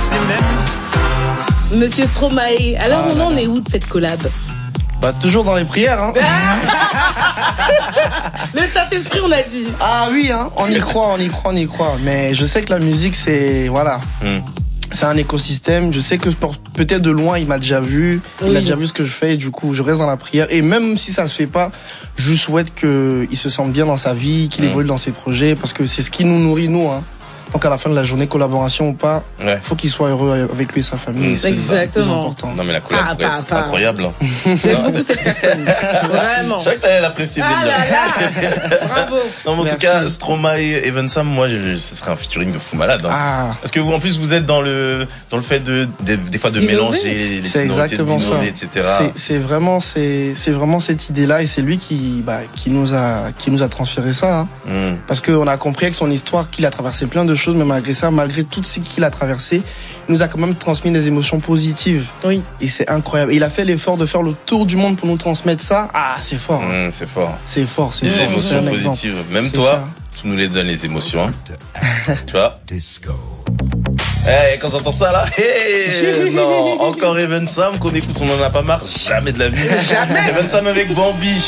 Monsieur Stromae, alors on en est où de cette collab? Bah toujours dans les prières, hein. Le Saint-Esprit, on a dit. Ah oui, hein, on y croit. Mais je sais que la musique, c'est voilà. C'est un écosystème. Je sais que peut-être de loin, il m'a déjà vu. Il a déjà vu ce que je fais. Et du coup, je reste dans la prière. Et même si ça se fait pas, je souhaite qu'il se sente bien dans sa vie, qu'il évolue dans ses projets, parce que c'est ce qui nous nourrit, nous, hein. Donc à la fin de la journée, collaboration ou pas, faut qu'il soit heureux avec lui et sa famille. C'est exactement important. Non mais la collab est incroyable. J'aime beaucoup cette personne. Vraiment. Je savais que t'allais l'apprécier dès là. Bravo. Non mais en tout cas, Stromae et Even Sam, moi ce serait un featuring de fou malade. Hein. Parce que vous en plus vous êtes dans le fait des fois de mélanger les sonorités, d'innover, etc. C'est vraiment cette idée-là et c'est lui qui nous a transféré ça. Hein. Parce qu'on a compris avec son histoire qu'il a traversé plein de choses, mais malgré ça, malgré tout ce qu'il a traversé, il nous a quand même transmis des émotions positives. Oui. Et c'est incroyable. Et il a fait l'effort de faire le tour du monde pour nous transmettre ça. Ah, c'est fort. Hein. C'est fort. C'est fort. C'est des émotions positives. Même c'est toi, tu nous les donnes les émotions. Hein. Tu vois. Disco. Hey, quand j'entends ça là, non, encore Even Sam qu'on écoute, on en a pas marre, jamais de la vie. Even Sam avec Bambi.